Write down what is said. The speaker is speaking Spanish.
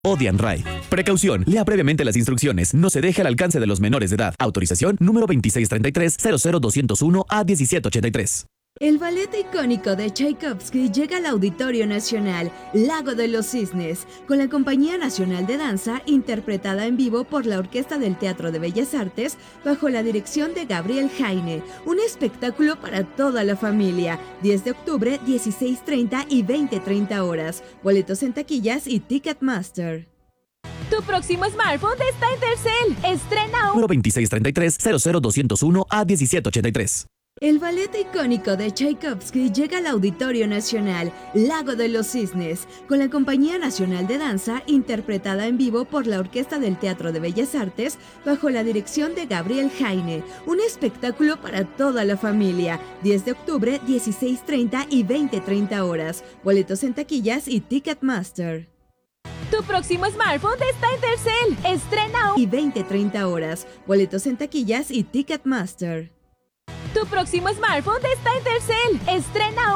Odian Ride. Precaución, lea previamente las instrucciones. No se deje al alcance de los menores de edad. Autorización número 2633-00201-A1783. El ballet icónico de Tchaikovsky llega al Auditorio Nacional Lago de los Cisnes, con la Compañía Nacional de Danza, interpretada en vivo por la Orquesta del Teatro de Bellas Artes, bajo la dirección de Gabriel Jaine. Un espectáculo para toda la familia. 10 de octubre, 16:30 y 20:30 horas. Boletos en taquillas y Ticketmaster. Tu próximo smartphone está en Telcel. Estrena un... Número 2633-00201-A1783. El ballet icónico de Tchaikovsky llega al Auditorio Nacional Lago de los Cisnes, con la Compañía Nacional de Danza, interpretada en vivo por la Orquesta del Teatro de Bellas Artes, bajo la dirección de Gabriel Jaine. Un espectáculo para toda la familia. 10 de octubre, 16:30 y 20:30 horas. Boletos en taquillas y Ticketmaster. Tu próximo smartphone está en Telcel. Estrena un... Y 20:30 horas. Boletos en taquillas y Ticketmaster. Tu próximo smartphone está en Telcel. Estrena